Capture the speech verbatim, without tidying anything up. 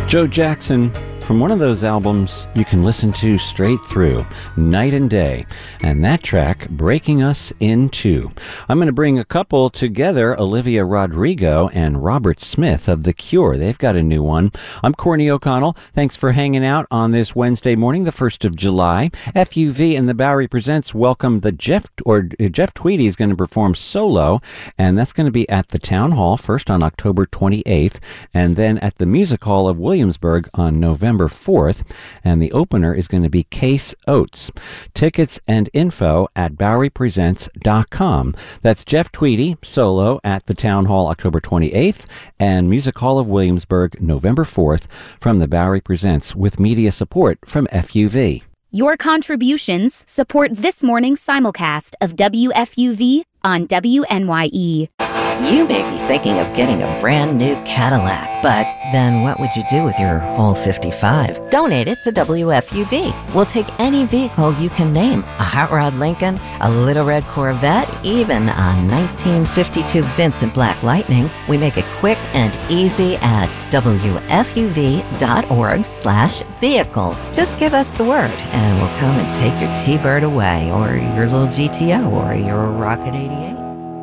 Joe Jackson, from one of those albums you can listen to straight through, night and day, and that track, Breaking Us in Two. I'm going to bring a couple together, Olivia Rodrigo and Robert Smith of The Cure. They've got a new one. I'm Courtney O'Connell. Thanks for hanging out on this Wednesday morning, the first of July. F U V and the Bowery Presents welcome the Jeff, or uh, Jeff Tweedy is going to perform solo, and that's going to be at the Town Hall, first on October twenty-eighth, and then at the Music Hall of Williamsburg on November fourth, and the opener is going to be Case Oates. Tickets and info at bowery presents dot com. That's Jeff Tweedy, solo, at the Town Hall October twenty-eighth, and Music Hall of Williamsburg November fourth from the Bowery Presents, with media support from F U V. Your contributions support this morning's simulcast of W F U V on W N Y E. You may be thinking of getting a brand new Cadillac, but then what would you do with your old fifty-five? Donate it to W F U V. We'll take any vehicle you can name. A hot rod Lincoln, a little red Corvette, even a nineteen fifty-two Vincent Black Lightning. We make it quick and easy at W F U V dot org slash vehicle. Just give us the word and we'll come and take your T-Bird away, or your little G T O, or your Rocket eighty-eight.